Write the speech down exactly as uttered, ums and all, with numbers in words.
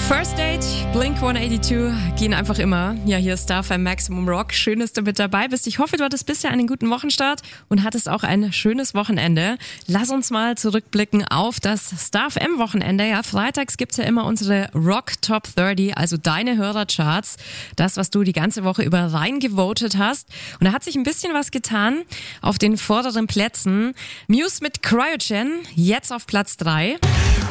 First Date, Blink hundertzweiundachtzig gehen einfach immer. Ja, hier ist Star F M Maximum Rock. Schön, dass du mit dabei bist. Ich hoffe, du hattest bisher einen guten Wochenstart und hattest auch ein schönes Wochenende. Lass uns mal zurückblicken auf das Star F M Wochenende. Ja, freitags gibt's ja immer unsere Rock Top dreißig, also deine Hörercharts. Das, was du die ganze Woche über reingevotet hast. Und da hat sich ein bisschen was getan auf den vorderen Plätzen. Muse mit Cryogen, jetzt auf Platz drei.